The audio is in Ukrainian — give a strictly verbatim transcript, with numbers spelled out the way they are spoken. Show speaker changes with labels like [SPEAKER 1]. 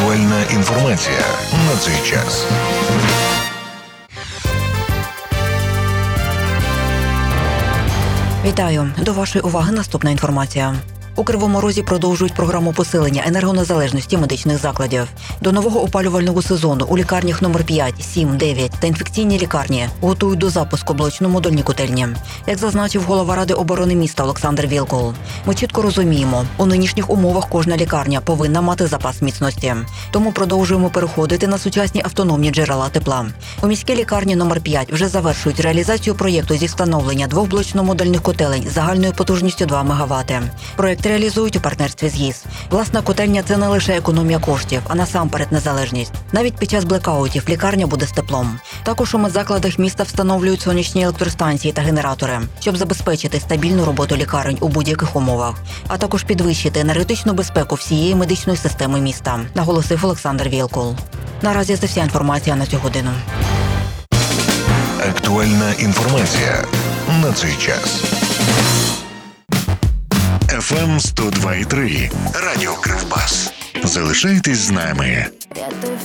[SPEAKER 1] Актуальна інформація на цей час.
[SPEAKER 2] Вітаю! До вашої уваги наступна інформація. У Кривому Розі продовжують програму посилення енергонезалежності медичних закладів. До нового опалювального сезону у лікарнях номер п'ять, сім, дев'ять та інфекційній лікарні готують до запуску блочно-модульні котельні. Як зазначив голова Ради оборони міста Олександр Вілкул, ми чітко розуміємо, у нинішніх умовах кожна лікарня повинна мати запас міцності. Тому продовжуємо переходити на сучасні автономні джерела тепла. У міській лікарні номер п'ять вже завершують реалізацію проєкту зі встановлення двох блочно-модульних котелень загальною потужністю два мегаватти. Проєкт реалізують у партнерстві з ГІС. Власна котельня – це не лише економія коштів, а насамперед незалежність. Навіть під час блекаутів лікарня буде з теплом. Також у медзакладах міста встановлюють сонячні електростанції та генератори, щоб забезпечити стабільну роботу лікарень у будь-яких умовах, а також підвищити енергетичну безпеку всієї медичної системи міста, наголосив Олександр Вілкул. Наразі це вся інформація на цю годину.
[SPEAKER 1] Актуальна інформація на цей час. еф ем сто два і три. Радіо Кривбас. Залишайтесь з нами.